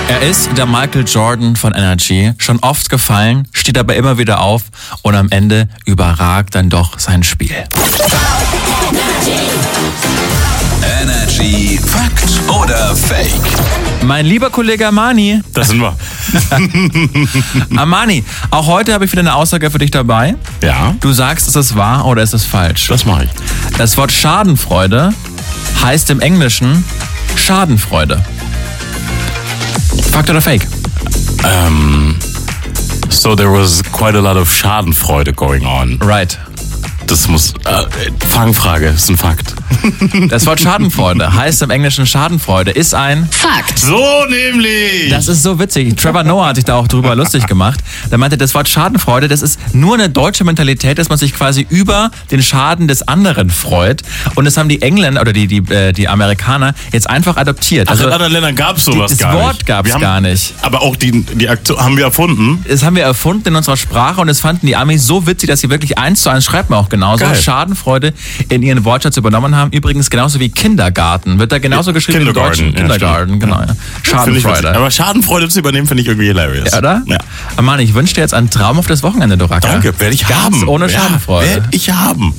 Er ist der Michael Jordan von Energy, schon oft gefallen, steht aber immer wieder auf und am Ende überragt dann doch sein Spiel. Energy Fakt oder Fake? Mein lieber Kollege Armani. Da sind wir. Armani, auch heute habe ich wieder eine Aussage für dich dabei. Ja, Du sagst, ist es wahr oder ist es falsch? das mache ich. Das Wort Schadenfreude heißt im Englischen Schadenfreude. Fakt oder Fake? So there was quite a lot of Schadenfreude going on. Right. Das muss... Fangfrage, ist ein Fakt. Das Wort Schadenfreude heißt im Englischen Schadenfreude, ist ein... Fakt. So nämlich! Das ist so witzig. Trevor Noah hat sich da auch drüber lustig gemacht. Der meinte, das Wort Schadenfreude, das ist nur eine deutsche Mentalität, dass man sich quasi über den Schaden des anderen freut. Und das haben die Engländer oder die Amerikaner jetzt einfach adoptiert. Also in anderen Ländern gab es sowas das gar nicht. Wort gab es gar nicht. Aber auch die Aktion haben wir erfunden. Das haben wir erfunden in unserer Sprache und das fanden die Amis so witzig, dass sie wirklich 1:1, schreibt man auch genauso, Geil. Schadenfreude in ihren Wortschatz übernommen haben. Übrigens genauso wie Kindergarten. Wird da genauso geschrieben im Deutschen? Kindergarten, genau. Ja. Finde ich witzig. Schadenfreude. Aber Schadenfreude zu übernehmen, finde ich irgendwie hilarious. Ja, oder? Ja. Mann, ich wünsche dir jetzt einen traumhaftes Wochenende, Doraka. Danke, werde ich Ganz haben. ohne Schadenfreude. Ja, werde ich haben.